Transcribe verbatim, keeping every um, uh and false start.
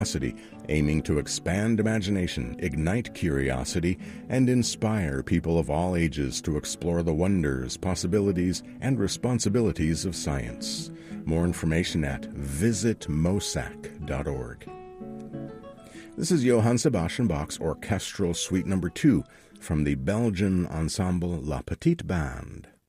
aiming to expand imagination, ignite curiosity, and inspire people of all ages to explore the wonders, possibilities, and responsibilities of science. More information at visit mosac dot org. This is Johann Sebastian Bach's Orchestral Suite Number two from the Belgian ensemble La Petite Bande.